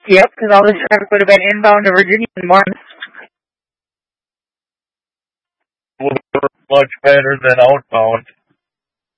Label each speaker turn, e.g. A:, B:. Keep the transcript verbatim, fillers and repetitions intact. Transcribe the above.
A: Yep, because all the traffic would have been inbound to Virginia in one.
B: Would have been much better than outbound.